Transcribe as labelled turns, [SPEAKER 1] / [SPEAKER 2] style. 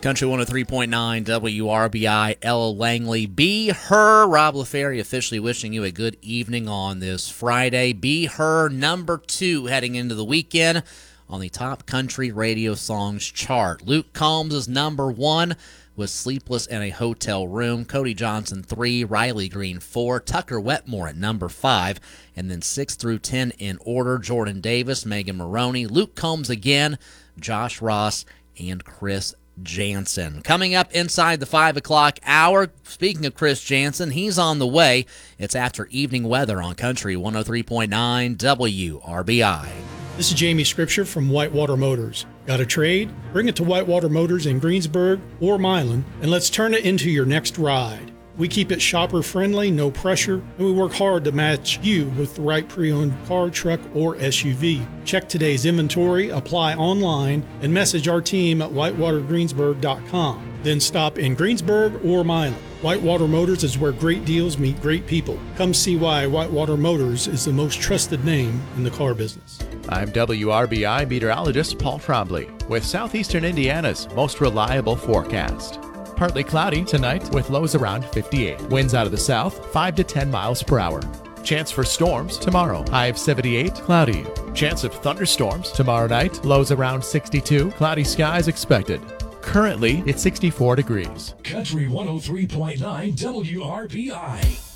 [SPEAKER 1] Country 103.9 WRBI, Ella Langley. Be Her. Rob LaFerry officially wishing you a good evening on this Friday. Be Her, number 2 heading into the weekend on the top country radio songs chart. Luke Combs is number 1 with Sleepless in a Hotel Room. Cody Johnson 3, Riley Green 4, Tucker Wetmore at number 5, and then 6 through 10 in order. Jordan Davis, Megan Maroney, Luke Combs again, Josh Ross, and Chris Jansen. Coming up inside the 5 o'clock hour, speaking of Chris Jansen, he's on the way. It's after evening weather on Country 103.9 WRBI.
[SPEAKER 2] This is Jamie Scripture from Whitewater Motors. Got a trade? Bring it to Whitewater Motors in Greensburg or Milan, and let's turn it into your next ride. We keep it shopper-friendly, no pressure, and we work hard to match you with the right pre-owned car, truck, or SUV. Check today's inventory, apply online, and message our team at whitewatergreensburg.com. Then stop in Greensburg or Milan. Whitewater Motors is where great deals meet great people. Come see why Whitewater Motors is the most trusted name in the car business.
[SPEAKER 3] I'm WRBI meteorologist Paul Trombley with Southeastern Indiana's most reliable forecast. Partly cloudy tonight with lows around 58. Winds out of the south, 5 to 10 miles per hour. Chance for storms tomorrow, high of 78, cloudy. Chance of thunderstorms tomorrow night, lows around 62, cloudy skies expected. Currently, it's 64 degrees.
[SPEAKER 4] Country 103.9 WRBI.